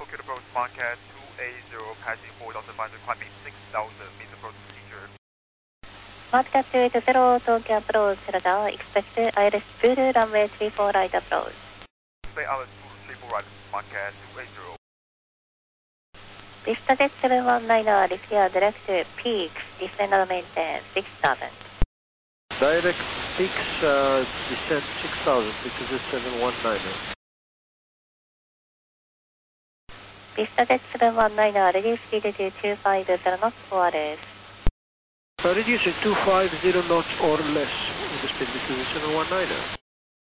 Tokyo approach Market 280, passing 4,500, climbing 6,000 meters approach procedure. Market 280, Tokyo approach, radar, expect ILS Zulu, runway 34 right approach. Say ILS 34 right, Market 280. VistaJet 719, repair direct peaks, descend and maintain 6,000. Direct peaks, descent 6,000, VistaJet 719. VistaJet 719, reduce speed to 250 knots or less. Reducing 250 knots or less with the speed, VistaJet 719.